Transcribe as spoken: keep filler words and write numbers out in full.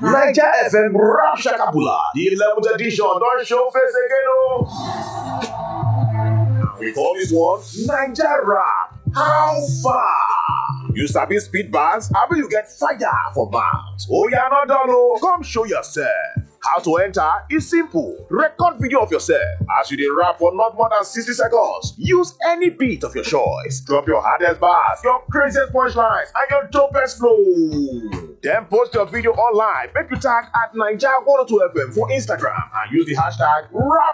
Naija F M Rap Shakabula, the eleventh edition don show face again o. We call this one Naija Rap. How far? You sabi speed bars? Abi you get fire for mouth? Oh, you're not done o. Come show yourself. How to enter is simple. Record video of yourself as you dey rap for not more than sixty seconds. Use any beat of your choice. Drop your hardest bars, your craziest punchlines, and your dopest flow. Then post your video online. Make you tag at Naija one oh two F M for Instagram and use the hashtag rap